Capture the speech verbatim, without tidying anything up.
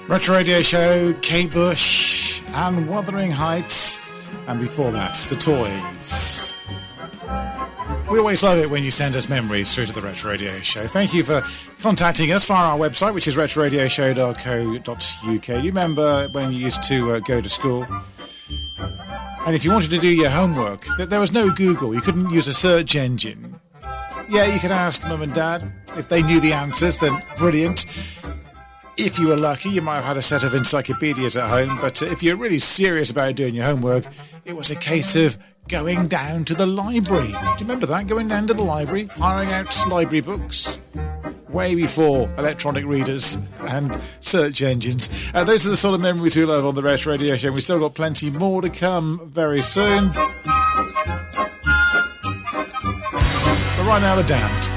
Retro Radio Show, Kate Bush and Wuthering Heights, and before that, The Toys. We always love it when you send us memories through to the Retro Radio Show. Thank you for contacting us via our website, which is retro radio show dot co dot uk. You remember when you used to uh, go to school? And if you wanted to do your homework, there was no Google. You couldn't use a search engine. Yeah, you could ask Mum and Dad. If they knew the answers, then brilliant. If you were lucky, you might have had a set of encyclopedias at home, but if you're really serious about doing your homework, it was a case of going down to the library. Do you remember that? Going down to the library, hiring out library books? Way before electronic readers and search engines. Uh, those are the sort of memories we love on the Retro Radio Show. We've still got plenty more to come very soon. But right now, The Damned.